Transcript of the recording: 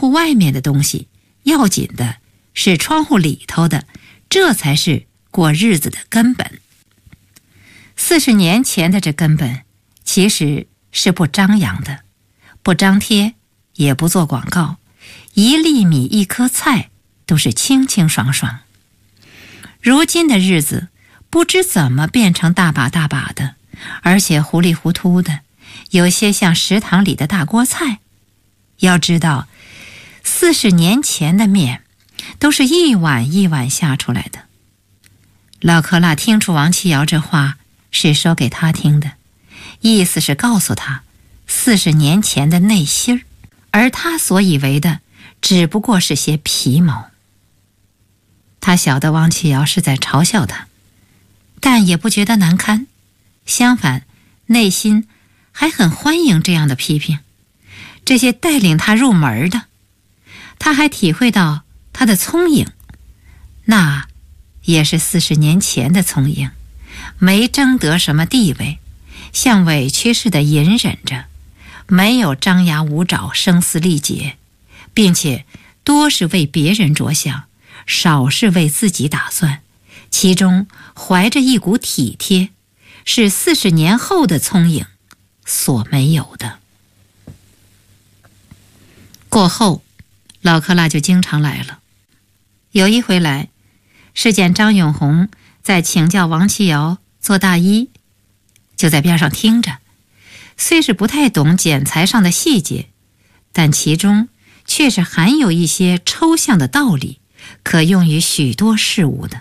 户外面的东西，要紧的是窗户里头的，这才是过日子的根本。40年前的这根本其实是不张扬的，不张贴，也不做广告，1粒米1颗菜都是清清爽爽。如今的日子不知怎么变成大把大把的，而且糊里糊涂的，有些像食堂里的大锅菜。要知道40年前的面都是一碗一碗下出来的。老克拉听出王七瑶这话是说给他听的，意思是告诉他40年前的内心儿，而他所以为的只不过是些皮毛。他晓得王七瑶是在嘲笑他，但也不觉得难堪，相反，内心还很欢迎这样的批评。这些带领他入门的，他还体会到他的聪颖，那也是40年前的聪颖，没争得什么地位，像委屈似的隐忍着，没有张牙舞爪声嘶力竭，并且多是为别人着想，少是为自己打算，其中怀着一股体贴，是40年后的聪颖所没有的。过后，老克拉就经常来了。有一回来，是见张永红在请教王七瑶做大衣，就在边上听着。虽是不太懂剪裁上的细节，但其中却是含有一些抽象的道理，可用于许多事物的。